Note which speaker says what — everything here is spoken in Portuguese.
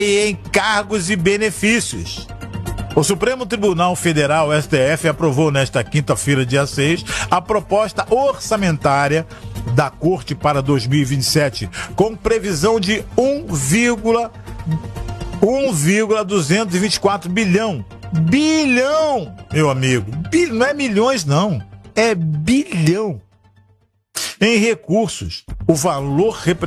Speaker 1: e encargos e benefícios. O Supremo Tribunal Federal, STF, aprovou nesta quinta-feira, dia 6, a proposta orçamentária da Corte para 2027, com previsão de 1,224 bilhão. Bilhão, meu amigo. Não é milhões, não. É bilhão. Em recursos, o valor representa